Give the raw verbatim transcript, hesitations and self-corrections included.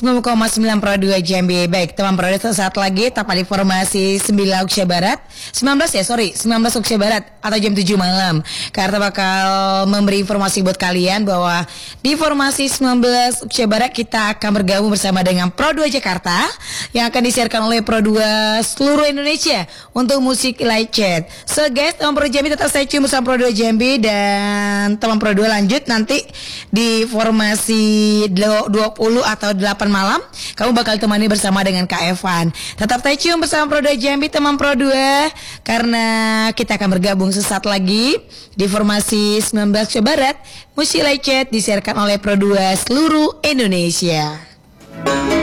sembilan puluh koma sembilan Pro dua Jambi. Baik, teman Pro saat lagi tepat di formasi sembilan Uksia Barat sembilan belas ya, sorry sembilan belas Uksia Barat atau jam tujuh malam. Karena bakal memberi informasi buat kalian bahwa di formasi sembilan belas Uksia Barat kita akan bergabung bersama dengan Pro dua Jakarta yang akan disiarkan oleh Pro dua seluruh Indonesia untuk musik live chat. So guys, teman Pro Jambi tetap stay tune bersama Pro dua Jambi, dan teman Pro dua lanjut nanti di formasi dua puluh atau delapan malam kamu bakal temani bersama dengan Kak Evan. Tetap stay tune bersama Pro dua Jambi teman Pro dua, karena kita akan bergabung sesaat lagi di formasi sembilan belas Uksia Barat musik live chat disiarkan oleh Pro dua seluruh Indonesia.